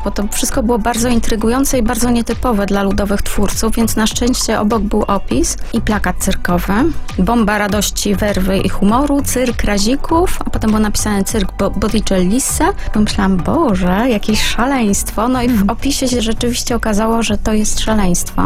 bo to wszystko było bardzo intrygujące i bardzo nietypowe dla ludowych twórców, więc na szczęście obok był opis i plakat cyrkowy. Bomba radości, werwy i humoru, cyrk Razików, a potem było napisane cyrk Botticellisa. Pomyślałam, Boże, jakieś szaleństwo. No i w opisie się rzeczywiście okazało, że to jest szaleństwo.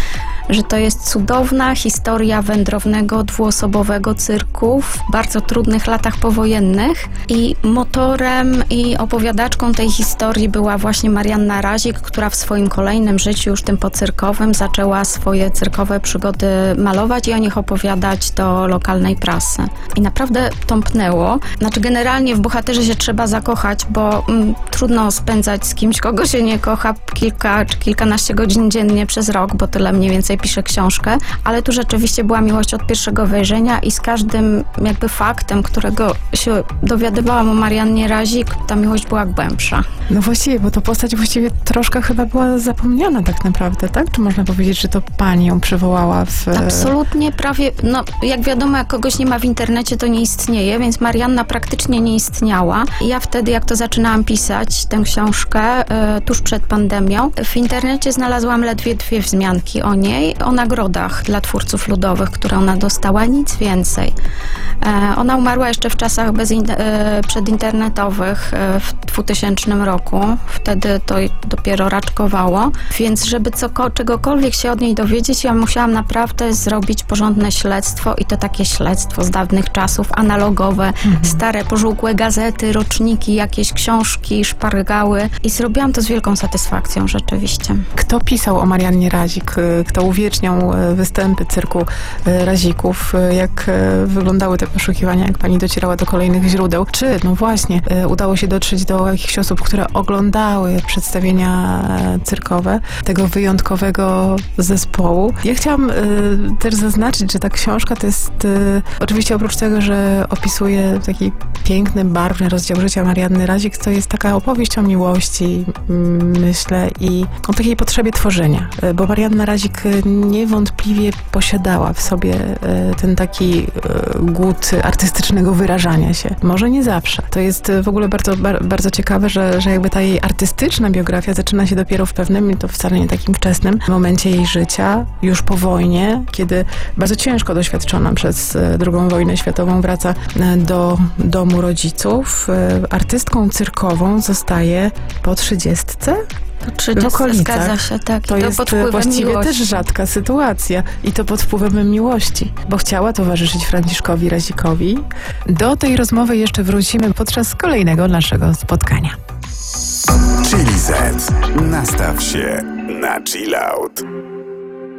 Że to jest cudowna historia wędrownego, dwuosobowego cyrku w bardzo trudnych latach powojennych i motorem i opowiadaczką tej historii była właśnie Marianna Razik, która w swoim kolejnym życiu, już tym pocyrkowym, zaczęła swoje cyrkowe przygody malować i o nich opowiadać do lokalnej prasy. I naprawdę tąpnęło. Znaczy generalnie w bohaterze się trzeba zakochać, bo trudno spędzać z kimś, kogo się nie kocha, kilka czy kilkanaście godzin dziennie przez rok, bo tyle mniej więcej piszę książkę, ale tu rzeczywiście była miłość od pierwszego wejrzenia i z każdym jakby faktem, którego się dowiadywałam o Mariannie Razik, ta miłość była głębsza. No właściwie, bo to postać właściwie troszkę chyba była zapomniana tak naprawdę, tak? Czy można powiedzieć, że to pani ją przywołała w... Absolutnie, prawie, no jak wiadomo, jak kogoś nie ma w internecie, to nie istnieje, więc Marianna praktycznie nie istniała. I ja wtedy, jak to zaczynałam pisać, tę książkę, tuż przed pandemią, w internecie znalazłam ledwie 2 wzmianki o niej, o nagrodach dla twórców ludowych, które ona dostała, nic więcej. Ona umarła jeszcze w czasach przedinternetowych w 2000 roku. Wtedy to dopiero raczkowało. Więc żeby czegokolwiek się od niej dowiedzieć, ja musiałam naprawdę zrobić porządne śledztwo i to takie śledztwo z dawnych czasów, analogowe, stare, pożółkłe gazety, roczniki, jakieś książki, szpargały i zrobiłam to z wielką satysfakcją rzeczywiście. Kto pisał o Mariannie Razik? Kto uwieczniał występy cyrku Razików? Jak wyglądały te poszukiwania, jak pani docierała do kolejnych źródeł? Czy, no właśnie, udało się dotrzeć do jakichś osób, które oglądały przedstawienia cyrkowe tego wyjątkowego zespołu? Ja chciałam też zaznaczyć, że ta książka to jest oczywiście oprócz tego, że opisuje taki piękny, barwny rozdział życia Marianny Razik, to jest taka opowieść o miłości, myślę, i o takiej potrzebie tworzenia, bo Marianna Razik niewątpliwie posiadała w sobie ten taki głód artystycznego wyrażania się. Może nie zawsze. To jest w ogóle bardzo, bardzo ciekawe, że jakby ta jej artystyczna biografia zaczyna się dopiero w pewnym, to wcale nie takim wczesnym momencie jej życia, już po wojnie, kiedy bardzo ciężko doświadczona przez II wojnę światową wraca do domu rodziców. Artystką cyrkową zostaje po 30. Po 30, zgadza się, tak. To jest właściwie miłości. Też rzadka sytuacja. I to pod wpływem miłości, bo chciała towarzyszyć Franciszkowi Razikowi. Do tej rozmowy jeszcze wrócimy podczas kolejnego naszego spotkania. Chili Z. Nastaw się na chill out.